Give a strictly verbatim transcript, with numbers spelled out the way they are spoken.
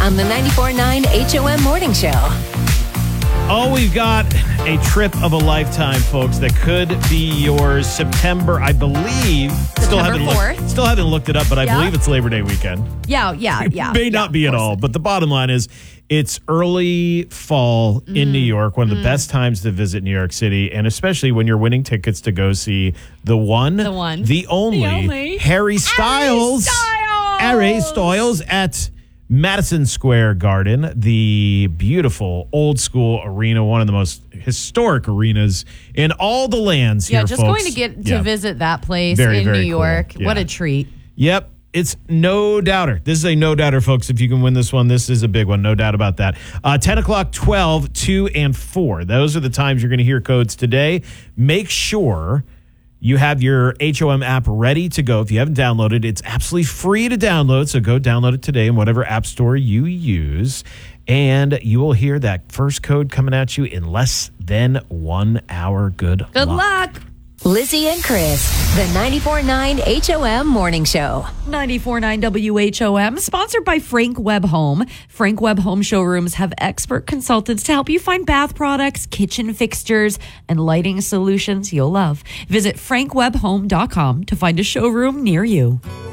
on the ninety-four point nine H O M Morning Show. Oh, we've got a trip of a lifetime, folks, that could be yours. September, I believe. Still haven't looked, still haven't looked it up, but I Yeah. believe it's Labor Day weekend. Yeah, yeah, yeah. It may yeah, not be at all, but the bottom line is it's early fall mm. in New York, one of the mm. best times to visit New York City, and especially when you're winning tickets to go see the one, the one, the only, the only. Harry Styles. Harry Harry Styles. Styles at Madison Square Garden, the beautiful old school arena, one of the most historic arenas in all the lands yeah, here, just folks. going to get yeah. to visit that place very, in very New York. Cool. Yeah. What a treat. Yep. It's no doubter. This is a no doubter, folks. If you can win this one, this is a big one. No doubt about that. Uh, ten o'clock, twelve, two, and four. Those are the times you're going to hear codes today. Make sure you have your H O M app ready to go. If you haven't downloaded, it's absolutely free to download. So go download it today in whatever app store you use. And you will hear that first code coming at you in less than one hour. Good, Good luck. luck. Lizzie and Chris, the ninety-four point nine H O M Morning Show. ninety-four point nine W H O M, sponsored by Frank Webb Home. Frank Webb Home showrooms have expert consultants to help you find bath products, kitchen fixtures, and lighting solutions you'll love. Visit frank webb home dot com to find a showroom near you.